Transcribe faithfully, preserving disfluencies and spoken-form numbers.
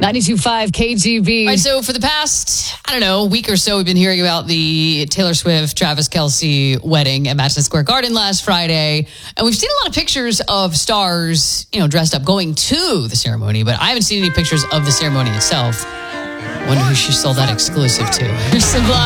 ninety-two point five K G B. All right, so for the past, I don't know, week or so, we've been hearing about the Taylor Swift, Travis Kelce wedding at Madison Square Garden last Friday. And we've seen a lot of pictures of stars, you know, dressed up going to the ceremony, but I haven't seen any pictures of the ceremony itself. Wonder who she sold that exclusive to. Sublime.